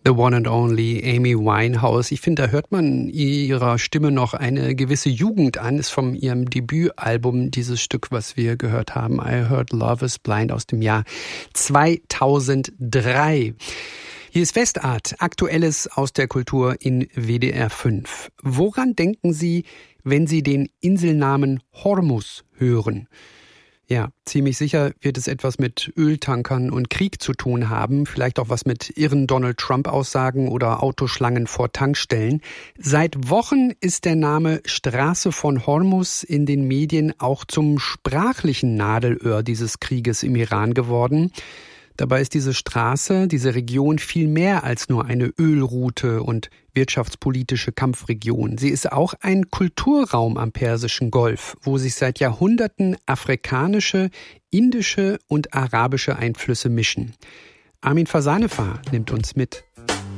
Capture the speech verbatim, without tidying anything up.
The one and only Amy Winehouse. Ich finde, da hört man ihrer Stimme noch eine gewisse Jugend an. Ist von ihrem Debütalbum dieses Stück, was wir gehört haben. I Heard Love is Blind aus dem Jahr zweitausenddrei. Hier ist Westart, Aktuelles aus der Kultur in W D R fünf. Woran denken Sie, wenn Sie den Inselnamen Hormuz hören? Ja, ziemlich sicher wird es etwas mit Öltankern und Krieg zu tun haben, vielleicht auch was mit irren Donald Trump-Aussagen oder Autoschlangen vor Tankstellen. Seit Wochen ist der Name Straße von Hormuz in den Medien auch zum sprachlichen Nadelöhr dieses Krieges im Iran geworden. Dabei ist diese Straße, diese Region viel mehr als nur eine Ölroute und wirtschaftspolitische Kampfregion. Sie ist auch ein Kulturraum am Persischen Golf, wo sich seit Jahrhunderten afrikanische, indische und arabische Einflüsse mischen. Armin Fasanefar nimmt uns mit.